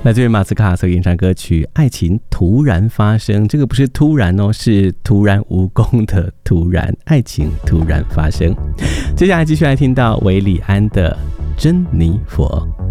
来自于马斯卡所演唱歌曲《爱情突然发生》，这个不是突然哦，是突然无功的突然，爱情突然发生。接下来继续来听到韦礼安的《珍妮佛》。